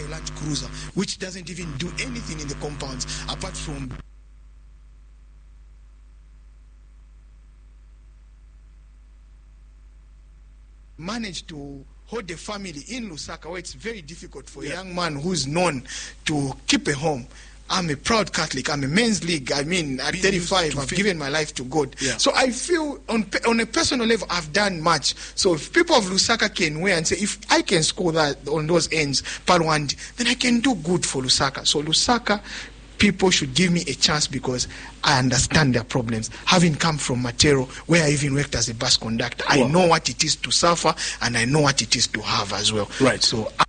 a Land Cruiser, which doesn't even do anything in the compounds apart from manage to hold a family in Lusaka, where it's very difficult for a young man who's known to keep a home. I'm a proud Catholic. I'm a men's league. I mean, at 35, I've given my life to God. Yeah. So I feel on a personal level, I've done much. So if people of Lusaka can weigh and say, if I can score that on those ends, Palwandi, then I can do good for Lusaka. So Lusaka, people should give me a chance because I understand their problems. Having come from Matero, where I even worked as a bus conductor, I know what it is to suffer and I know what it is to have as well. Right. So